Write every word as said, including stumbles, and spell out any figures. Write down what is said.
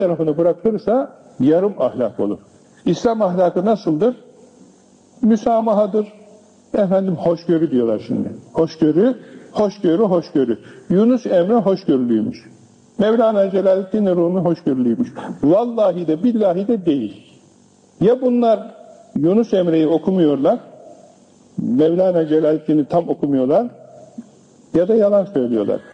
tarafını bırakırsa yarım ahlak olur. İslam ahlakı nasıldır? Müsamahadır. Efendim hoşgörü diyorlar şimdi. Hoşgörü, hoşgörü, hoşgörü. Yunus Emre hoşgörülüymüş. Mevlana Celaleddin Rumi hoşgörülüymüş. Vallahi de billahi de değil. Ya bunlar Yunus Emre'yi okumuyorlar, Mevlana Celaleddin'i tam okumuyorlar ya da yalan söylüyorlar.